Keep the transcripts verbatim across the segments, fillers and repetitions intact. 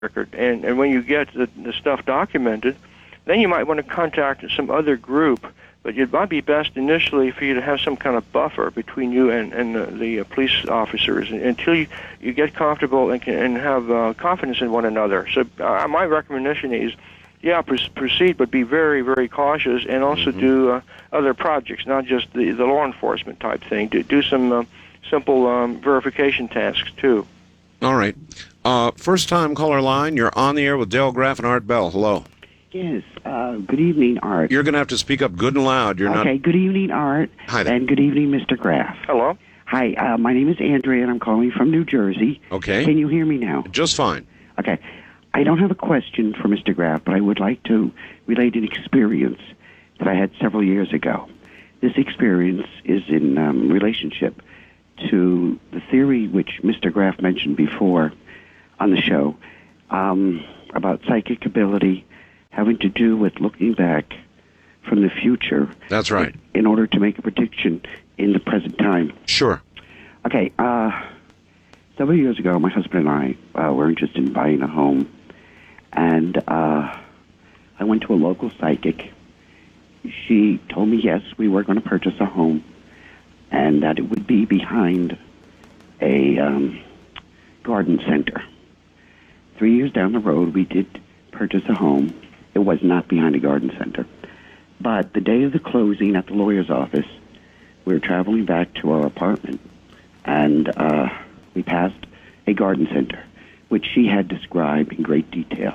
record. And, and when you get the, the stuff documented, then you might want to contact some other group. But it might be best initially for you to have some kind of buffer between you and, and the, the uh, police officers until you, you get comfortable and can and have uh, confidence in one another. So uh, my recommendation is, yeah, pr- proceed, but be very, very cautious, and also mm-hmm. do uh, other projects, not just the, the law enforcement type thing. Do, do some uh, simple um, verification tasks, too. All right. Uh, first-time caller line, you're on the air with Dale Graff and Art Bell. Hello. Yes. Uh, good evening, Art. You're going to have to speak up good and loud. You're okay, not... Okay, good evening, Art. Hi there. And good evening, Mister Graff. Hello. Hi, uh, my name is Andrea, and I'm calling from New Jersey. Okay. Can you hear me now? Just fine. Okay. I don't have a question for Mister Graff, but I would like to relate an experience that I had several years ago. This experience is in um, relationship to the theory which Mister Graff mentioned before on the show um, about psychic ability having to do with looking back from the future. That's right. In order to make a prediction in the present time. Sure. Okay. Uh, several years ago, my husband and I uh, were interested in buying a home. And uh, I went to a local psychic. She told me, yes, we were going to purchase a home, and that it would be behind a um, garden center. Three years down the road, we did purchase a home. It was not behind a garden center. But the day of the closing at the lawyer's office, we were traveling back to our apartment, and uh, we passed a garden center, which she had described in great detail.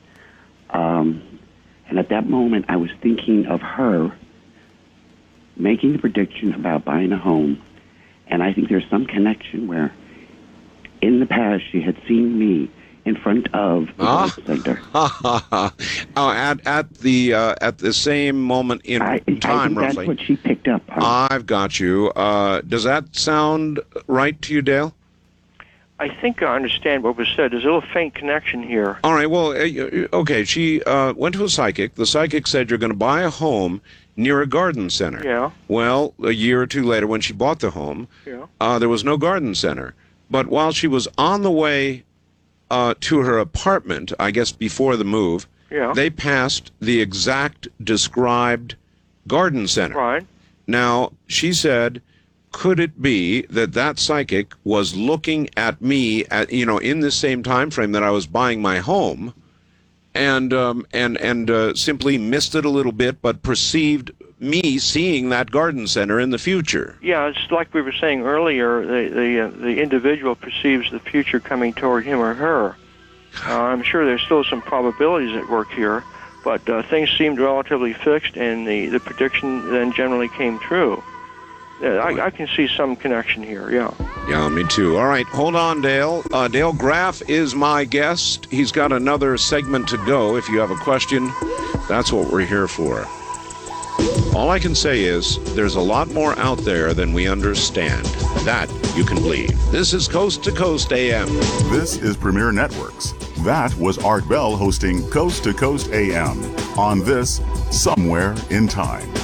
Um, and at that moment, I was thinking of her making the prediction about buying a home, and I think there's some connection where in the past she had seen me in front of the ah. center. oh, at at the uh, at the same moment in I, time, I think roughly. That's what she picked up on. I've got you. Uh, does that sound right to you, Dale? I think I understand what was said. There's a little faint connection here. All right. Well, uh, okay. She uh, went to a psychic. The psychic said you're going to buy a home near a garden center. Yeah. Well, a year or two later, when she bought the home, yeah. uh, there was no garden center. But while she was on the way uh, to her apartment, I guess before the move, yeah. they passed the exact described garden center. Right. Now, she said, could it be that that psychic was looking at me at, you know, in the same time frame that I was buying my home, and um, and and uh, simply missed it a little bit, but perceived me seeing that garden center in the future? Yeah, it's like we were saying earlier. The the uh, the individual perceives the future coming toward him or her. Uh, I'm sure there's still some probabilities at work here, but uh, things seemed relatively fixed, and the the prediction then generally came true. Yeah, I, I can see some connection here, yeah. Yeah, me too. All right, hold on, Dale. Uh, Dale Graff is my guest. He's got another segment to go. If you have a question, that's what we're here for. All I can say is there's a lot more out there than we understand. That you can believe. This is Coast to Coast A M. This is Premier Networks. That was Art Bell hosting Coast to Coast A M on this Somewhere in Time.